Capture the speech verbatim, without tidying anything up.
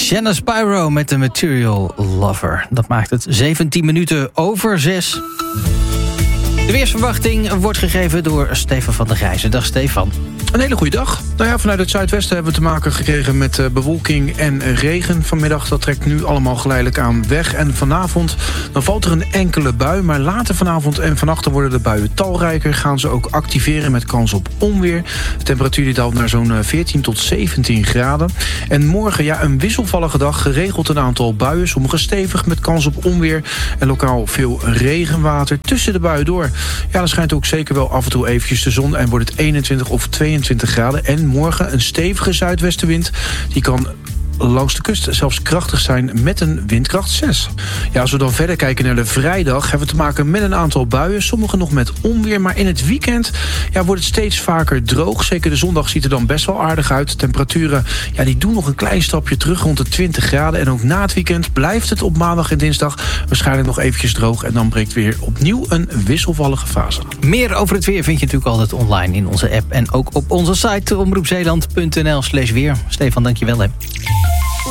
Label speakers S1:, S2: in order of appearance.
S1: Shanna Spyro met de Material Lover. Dat maakt het zeventien minuten over zes. De weersverwachting wordt gegeven door Stefan van der Grijzen. Dag Stefan.
S2: Een hele goede dag. Nou ja, vanuit het zuidwesten hebben we te maken gekregen met uh, bewolking en regen. Vanmiddag, dat trekt nu allemaal geleidelijk aan weg. En vanavond, dan valt er een enkele bui. Maar later vanavond en vannacht worden de buien talrijker. Gaan ze ook activeren met kans op onweer. De temperatuur die daalt naar zo'n veertien tot zeventien graden. En morgen, ja, een wisselvallige dag. Geregeld een aantal buien. Sommige stevig met kans op onweer. En lokaal veel regenwater tussen de buien door. Ja, dan schijnt ook zeker wel af en toe eventjes de zon. En wordt het eenentwintig of tweeëntwintig graden. En morgen een stevige zuidwestenwind. Die kan langs de kust zelfs krachtig zijn met een windkracht zes. Ja, als we dan verder kijken naar de vrijdag, hebben we te maken met een aantal buien. Sommige nog met onweer, maar in het weekend ja, wordt het steeds vaker droog. Zeker de zondag ziet er dan best wel aardig uit. Temperaturen ja, die doen nog een klein stapje terug rond de twintig graden. En ook na het weekend blijft het op maandag en dinsdag waarschijnlijk nog eventjes droog. En dan breekt weer opnieuw een wisselvallige fase.
S1: Meer over het weer vind je natuurlijk altijd online in onze app. En ook op onze site omroepzeeland punt n l slash weer. Stefan, dankjewel hè.